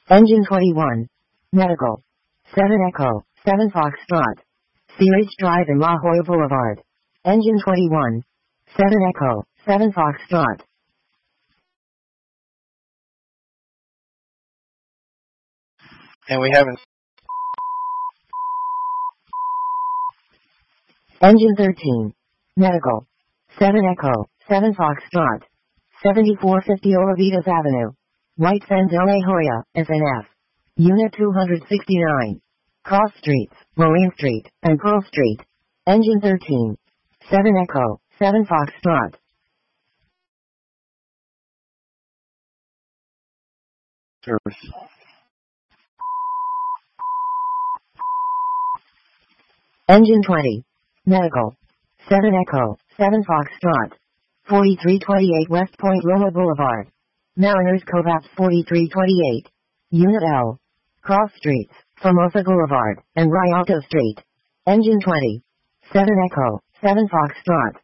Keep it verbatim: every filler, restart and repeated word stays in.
Engine twenty-one. Medical. seven Echo, seven Foxtrot. Sea Ridge Drive in La Jolla Boulevard. Engine twenty-one. seven Echo, seven Foxtrot. And we haven't. Engine thirteen. Medical. seven Echo, seven Foxtrot. seventy-four fifty Olavitas Avenue. White Sands, La Jolla, S N F. Unit two sixty-nine. Cross Streets, Marine Street, and Pearl Street. Engine thirteen. seven Echo, seven Foxtrot. Service. Engine twenty. Medical. seven Echo, seven Foxtrot. forty-three twenty-eight West Point Loma Boulevard. Mariners Cove Apps forty-three twenty-eight. Unit L. Cross Streets, Formosa Boulevard, and Rialto Street. Engine twenty. seven Echo, seven Foxtrot.